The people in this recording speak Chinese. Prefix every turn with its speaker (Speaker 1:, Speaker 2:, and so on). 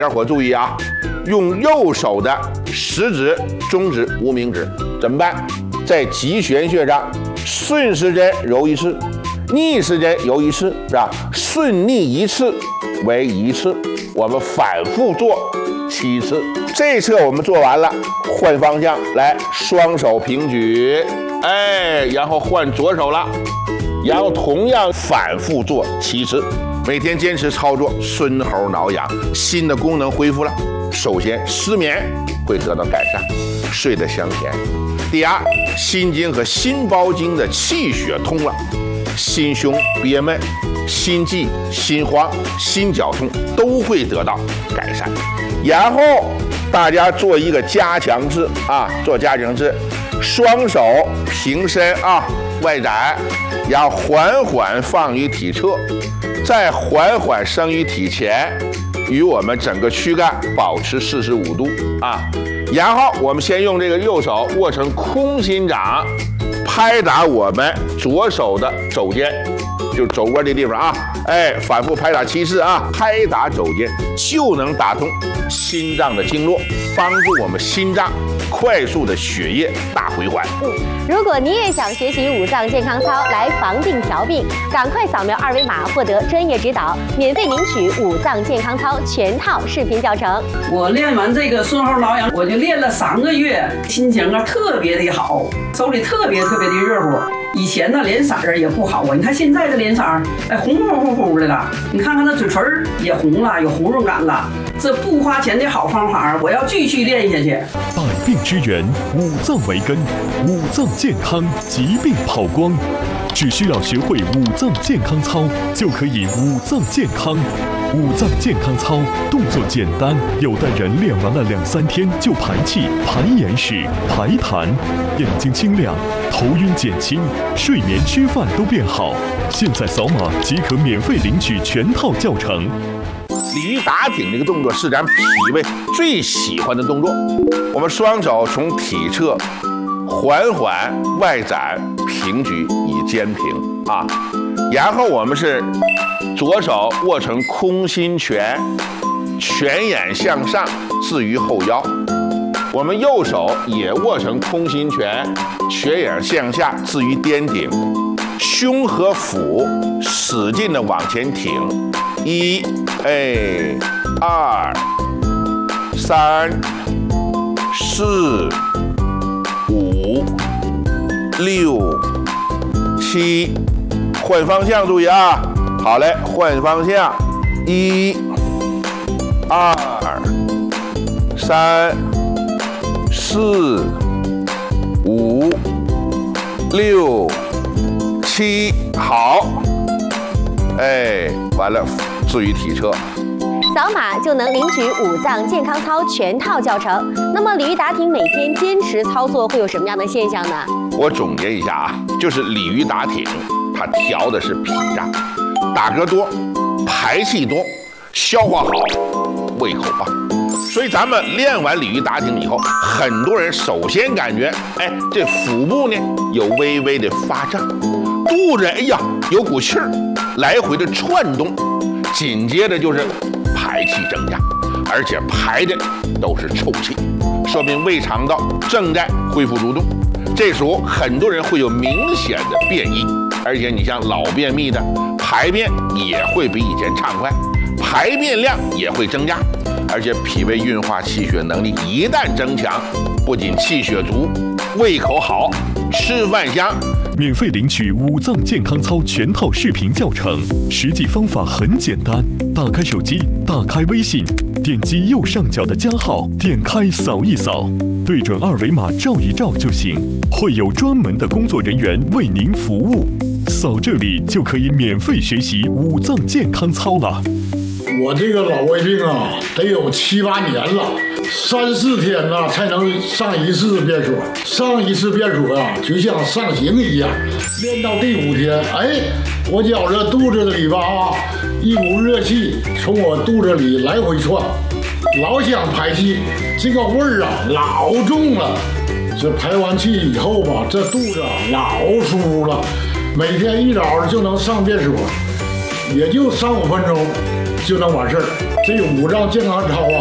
Speaker 1: 大伙注意啊，用右手的食指、中指、无名指怎么办？在极泉穴上顺时针揉一次，逆时针揉一次，是吧？顺逆一次为1次，我们反复做7次。这一侧我们做完了，换方向来，双手平举，然后换左手了，然后同样反复做7次。每天坚持操作，孙猴挠痒，心的功能恢复了。首先，失眠会得到改善，睡得香甜。第二，心经和心包经的气血通了，心胸憋闷、心悸、心慌、心绞痛都会得到改善。然后大家做一个加强式啊，做加强式，双手平伸啊，外展，然后缓缓放于体侧，再缓缓升于体前，与我们整个躯干保持45度啊。然后我们先用这个右手握成空心掌，拍打我们左手的肘尖，就肘窝这地方啊，反复拍打7次啊，拍打肘尖就能打通心脏的经络，帮助我们心脏快速的血液大回环。
Speaker 2: 如果你也想学习5脏健康操来防病调病，赶快扫描2维码获得专业指导，免费领取5脏健康操全套视频教程。
Speaker 3: 我练完这个孙猴挠痒，我就练了3个月，心情啊特别的好，手里特别的热乎。以前呢脸色儿也不好啊，你看现在的脸色儿，红乎的了。你看看那嘴唇也红了，有红润感了。这不花钱的好方法，我要继续练下去。
Speaker 4: 百病之源，5脏为根，5脏健康，疾病跑光。只需要学会5脏健康操，就可以5脏健康。5脏健康操动作简单，有的人练完了2、3天就排气、排眼屎、排痰，眼睛清亮，头晕减轻，睡眠吃饭都变好。现在扫码即可免费领取全套教程。
Speaker 1: 鲤鱼打挺这个动作是咱脾胃最喜欢的动作。我们双手从体侧缓缓外展平举以肩平啊，然后我们是左手握成空心拳，拳眼向上置于后腰，我们右手也握成空心拳，拳眼向下置于颠顶，胸和腹使劲的往前挺，1、2、3、4、5、6、7，换方向注意啊！好嘞，换方向，1、2、3、4、5、6、7，好，完了，置于体侧。
Speaker 2: 扫码就能领取5脏健康操全套教程。那么鲤鱼打挺每天坚持操作会有什么样的现象呢？
Speaker 1: 我总结一下啊，就是鲤鱼打挺，它调的是脾脏，打嗝多，排气多，消化好，胃口棒。所以咱们练完鲤鱼打挺以后，很多人首先感觉，这腹部呢有微微的发胀，肚子有股气儿来回的窜动，紧接着就是排气增加，而且排的都是臭气，说明胃肠道正在恢复蠕动。这时候很多人会有明显的便意，而且你像老便秘的，排便也会比以前畅快，排便量也会增加，而且脾胃运化气血能力一旦增强，不仅气血足，胃口好，吃饭香。
Speaker 4: 免费领取5脏健康操全套视频教程，实际方法很简单，打开手机，打开微信，点击右上角的加号，点开扫一扫，对准2维码照一照就行，会有专门的工作人员为您服务。扫这里就可以免费学习5脏健康操了。
Speaker 5: 我这个老胃病啊，得有7、8年了，3、4天呐才能上一次便所。上一次便所啊，就像上刑一样。练到第5天，我觉着肚子里吧一股热气从我肚子里来回窜，老想排气，这个味儿啊老重了。这排完气以后吧，这肚子老舒服了。每天一早就能上便所，也就3、5分钟就能完事儿。 这个五脏健康操啊，